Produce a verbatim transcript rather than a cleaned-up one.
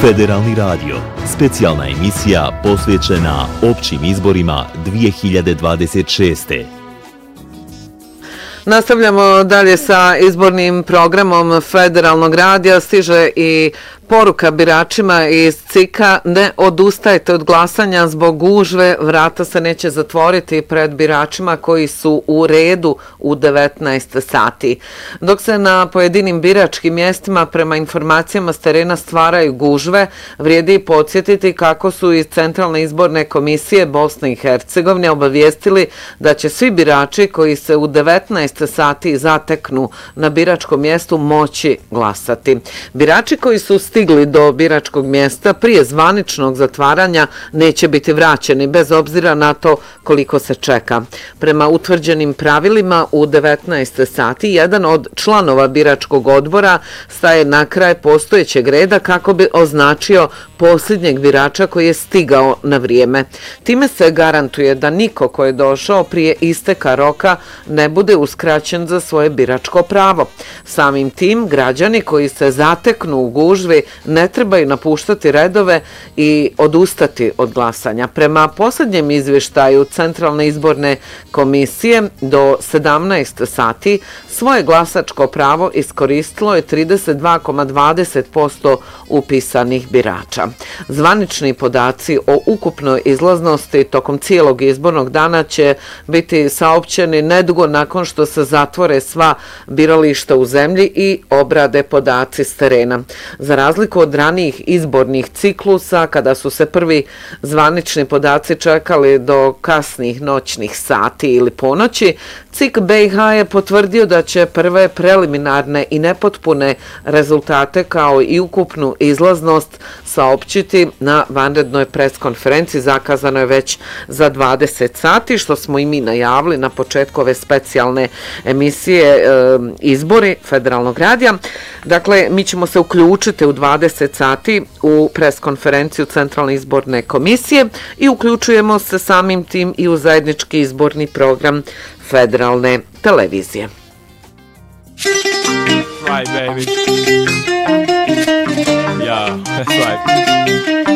Federalni radio, specijalna emisija posvećena općim izborima dvije hiljade dvadeset šeste. Nastavljamo dalje sa izbornim programom Federalnog radija. Stiže i poruka biračima iz C I K-a: ne odustajte od glasanja zbog gužve, vrata se neće zatvoriti pred biračima koji su u redu u devetnaest sati. Dok se na pojedinim biračkim mjestima prema informacijama s terena stvaraju gužve, vrijedi podsjetiti kako su iz Centralne izborne komisije Bosne i Hercegovine obavijestili da će svi birači koji se u devetnaest sati zateknu na biračkom mjestu moći glasati. Birači koji su stigli do biračkog mjesta prije zvaničnog zatvaranja neće biti vraćeni bez obzira na to koliko se čeka. Prema utvrđenim pravilima u devetnaest sati jedan od članova biračkog odbora staje na kraj postojećeg reda kako bi označio posljednjeg birača koji je stigao na vrijeme. Time se garantuje da niko ko je došao prije isteka roka ne bude uskraćen za svoje biračko pravo. Samim tim građani koji se zateknu u gužvi ne trebaju napuštati redove i odustati od glasanja. Prema posljednjem izvještaju Centralne izborne komisije do sedamnaest sati svoje glasačko pravo iskoristilo je trideset dva zarez dvadeset posto upisanih birača. Zvanični podaci o ukupnoj izlaznosti tokom cijelog izbornog dana će biti saopćeni nedugo nakon što se zatvore sva birališta u zemlji i obrade podaci s terena. Za razliku od ranijih izbornih ciklusa, kada su se prvi zvanični podaci čekali do kasnih noćnih sati ili ponoći, C I K B i H je potvrdio da će prve preliminarne i nepotpune rezultate kao i ukupnu izlaznost saopćiti na vanrednoj preskonferenciji. Zakazano je već za dvadeset sati, što smo i mi najavili na početku ove specijalne emisije e, Izbori Federalnog radija. Dakle, mi ćemo se uključiti u dvadeset sati u preskonferenciju Centralne izborne komisije i uključujemo se samim tim i u zajednički izborni program Federalne televizije. Right, baby. Yeah, that's right.